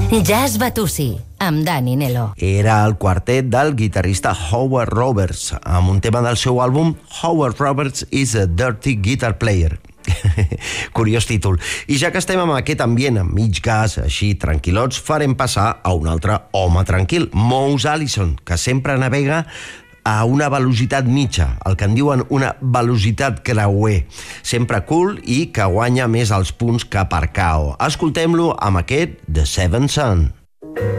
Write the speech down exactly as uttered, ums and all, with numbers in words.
Jazz Batussi, amb Dani Nelo. Era el quartet del guitarrista Howard Roberts, amb un tema del seu àlbum Howard Roberts is a Dirty Guitar Player. Curiós títol. I ja que estem amb aquest ambient amb mig gas, així tranquil·lots, farem passar a un altre home tranquil, Mose Allison, que sempre navega a una velocitat mitja, el que en diuen una velocitat creuer. Sempre cool i que guanya més els punts que per K O. Escoltem-lo amb aquest The Seven Son.